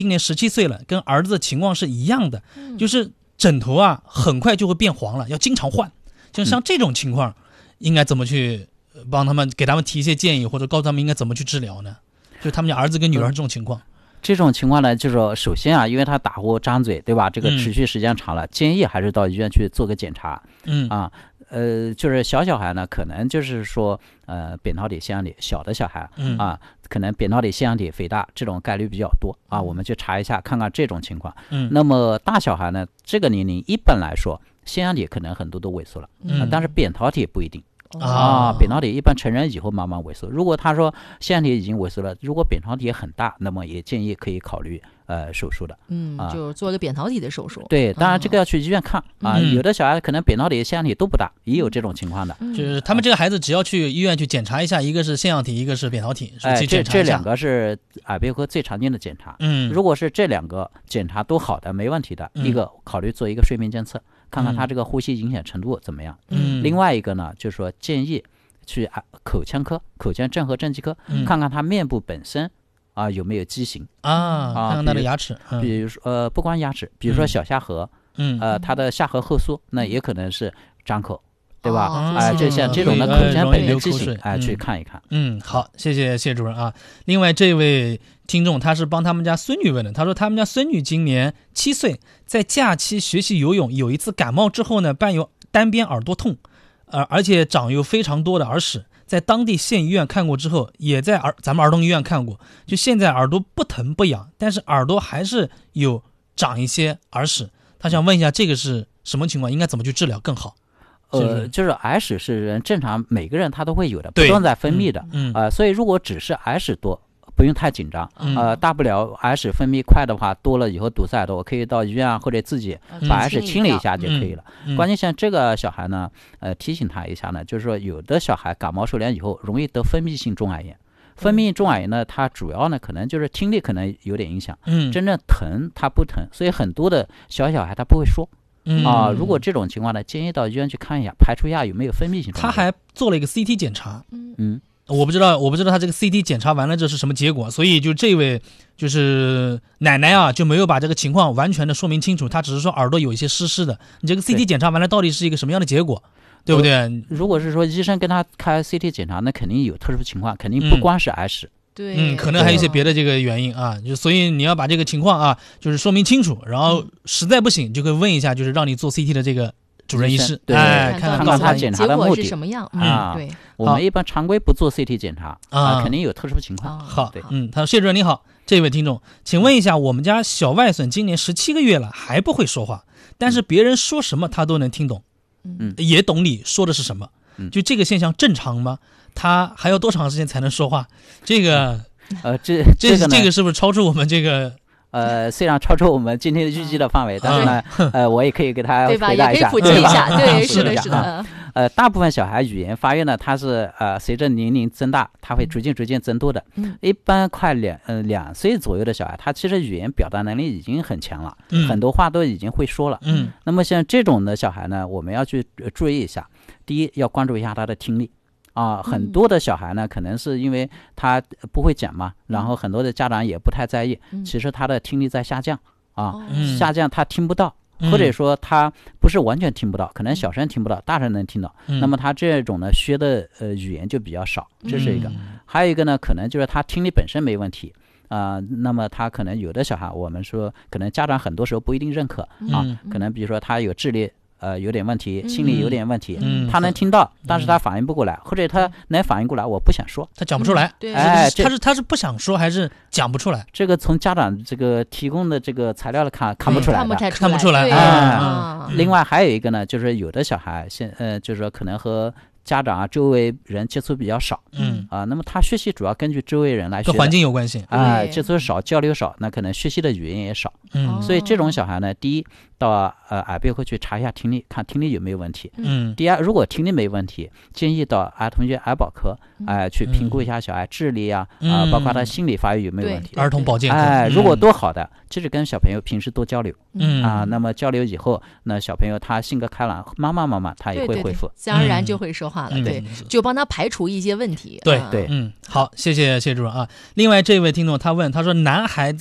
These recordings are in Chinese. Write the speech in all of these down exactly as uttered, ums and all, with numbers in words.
今年十七岁了，跟儿子的情况是一样的，嗯、就是枕头啊很快就会变黄了，要经常换。就像这种情况，应该怎么去帮他们，给他们提一些建议，或者告诉他们应该怎么去治疗呢？就是他们家儿子跟女儿这种情况。嗯这种情况呢，就是说首先啊，因为他打呼张嘴，对吧？这个持续时间长了，嗯、建议还是到医院去做个检查。嗯啊，呃，就是小小孩呢，可能就是说，呃，扁桃体腺样体小的小孩、嗯、啊，可能扁桃体腺样体肥大这种概率比较多啊，我们去查一下，看看这种情况。嗯，那么大小孩呢，这个年龄一般来说，腺样体可能很多都萎缩了，嗯、啊，但是扁桃体不一定。啊，扁桃体一般成人以后慢慢萎缩。如果他说腺样体已经萎缩了，如果扁桃体也很大，那么也建议可以考虑呃手术的。 嗯，啊、就做个扁桃体的手术。 对，当然这个要去医院看、嗯、啊。有的小孩可能扁桃体、腺样体都不大，也有这种情况的。 嗯、就是他们这个孩子只要去医院去检查一下，一个是腺样体，一个是扁桃体， 哎， 去检查一下。 这这两个是耳鼻喉科最常见的检查。嗯，如果是这两个检查都好的，没问题的，嗯、一个考虑做一个睡眠监测，看看他这个呼吸影响程度怎么样。嗯，另外一个呢，就是说建议。去口腔科、口腔正颌正畸科、嗯、看看他面部本身啊有没有畸形啊，啊看看他的牙齿， 比如, 比如说呃不光牙齿，比如说小下颌，嗯呃他的下颌后缩，那也可能是张口，对吧？哎、哦，就、呃、像这种的口腔本身畸形，哎、呃，去看一看。 嗯，好，谢谢谢主任啊。另外这位听众他是帮他们家孙女问的，他说他们家孙女今年七岁，在假期学习游泳，有一次感冒之后呢，伴有单边耳朵痛。呃，而且长有非常多的耳屎，在当地县医院看过之后，也在儿咱们儿童医院看过，就现在耳朵不疼不痒，但是耳朵还是有长一些耳屎。他想问一下，这个是什么情况？应该怎么去治疗更好？ 呃，就是耳屎是人正常每个人他都会有的，不断在分泌的，嗯，呃，所以如果只是耳屎多，不用太紧张，呃，大不了耳屎分泌快的话，多了以后堵塞耳朵，我可以到医院或者自己把耳屎清理一下就可以了。嗯嗯、关键像这个小孩呢，呃，提醒他一下呢，就是说有的小孩感冒受凉以后容易得分泌性中耳炎，分泌性中耳炎呢，它主要呢可能就是听力可能有点影响，嗯，真正疼它不疼，所以很多的小小孩他不会说。嗯啊，如果这种情况呢，建议到医院去看一下，排除一下有没有分泌性中耳炎。 他还做了一个 C T 检查，嗯。我不知道，我不知道他这个 C T 检查完了这是什么结果，所以就这位就是奶奶啊，就没有把这个情况完全的说明清楚，她只是说耳朵有一些湿湿的。你这个 C T 检查完了到底是一个什么样的结果，对不对？呃、 如果是说医生跟他开 C T 检查，那肯定有特殊情况，肯定不光是耳屎。 嗯对， 嗯，可能还有一些别的这个原因啊，就所以你要把这个情况啊，就是说明清楚，然后实在不行就可以问一下，就是让你做 C T 的这个主任医师， 对， 哎， 看看他检查的目的是什么样啊？对，我们一般常规不做 C T 检查啊，肯定有特殊情况。 好，对，嗯，他说谢主任你好，这位听众，请问一下，我们家小外孙今年十七个月了，还不会说话，但是别人说什么他都能听懂，嗯，也懂你说的是什么，就这个现象正常吗？他还要多长时间才能说话？这个， 呃，这这个这个是不是超出我们这个？ 呃，虽然超出我们今天的预计的范围，但是呢，呃，我也可以给他回答一下， 对吧？也可以普及一下，对，是的，是的。 呃，大部分小孩语言发育呢，它是呃随着年龄增大，它会逐渐逐渐增多的。嗯，一般快两呃两岁左右的小孩，他其实语言表达能力已经很强了，嗯，很多话都已经会说了。嗯，那么像这种的小孩呢，我们要去注意一下，第一要关注一下他的听力。啊，很多的小孩呢，可能是因为他不会讲嘛，然后很多的家长也不太在意，其实他的听力在下降啊，下降他听不到，或者说他不是完全听不到，可能小声听不到，大声能听到，那么他这种呢学的呃语言就比较少，这是一个。还有一个呢，可能就是他听力本身没问题。啊、呃，那么他可能有的小孩，我们说可能家长很多时候不一定认可啊，可能比如说他有智力。呃，有点问题，心理有点问题，嗯，他能听到，嗯、但是他反应不过来，嗯、或者他能反应过来，我不想说， 他讲不出来， 嗯、对， 哎， 他是他是不想说还是讲不出来？ 这个从家长这个提供的这个材料来看，看不出来的， 看不出来， 哎、嗯嗯，另外还有一个呢，就是有的小孩现呃，就是说可能和家长啊，周围人接触比较少，嗯啊，那么他学习主要根据周围人来学， 和环境有关系， 啊、呃，接触少，交流少，那可能学习的语言也少，嗯，所以这种小孩呢，第一到呃耳鼻喉去查一下听力，看听力有没有问题，嗯，第二，如果听力没问题，建议到儿童医院儿保科，哎、呃，去评估一下小孩智力啊，啊、嗯呃，包括他心理发育有没有问题， 儿童保健科， 哎、呃，如果都好的，就是跟小朋友平时多交流，嗯啊，那么交流以后，那小朋友他性格开朗，慢慢慢慢他也会恢复， 自然而然就会说话了，嗯、对。就帮他排除一些问题。 对对，嗯，好，谢谢谢主任啊。另外这位听众他问，他说男孩子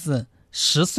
十岁。